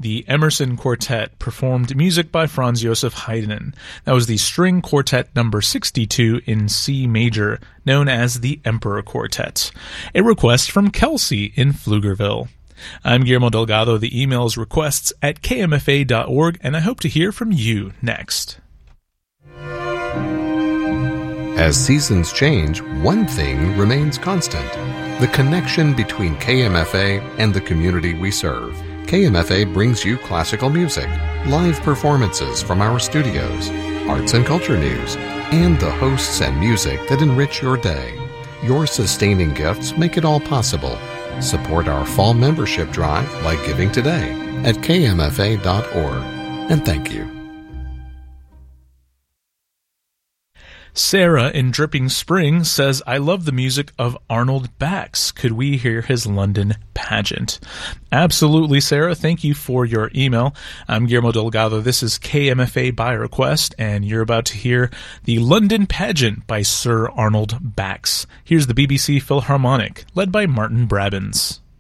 the Emerson Quartet performed music by Franz Joseph Haydn. That was the String Quartet number 62 in C major, known as the Emperor Quartet. A request from Kelsey in Pflugerville. I'm Guillermo Delgado. The email is requests@kmfa.org, and I hope to hear from you next. As seasons change, one thing remains constant: the connection between KMFA and the community we serve. KMFA brings you classical music, live performances from our studios, arts and culture news, and the hosts and music that enrich your day. Your sustaining gifts make it all possible. Support our fall membership drive by giving today at kmfa.org. And thank you. Sarah in Dripping Spring says, I love the music of Arnold Bax. Could we hear his London Pageant? Absolutely, Sarah. Thank you for your email. I'm Guillermo Delgado. This is KMFA by request, and you're about to hear the London Pageant by Sir Arnold Bax. Here's the BBC Philharmonic, led by Martin Brabbins.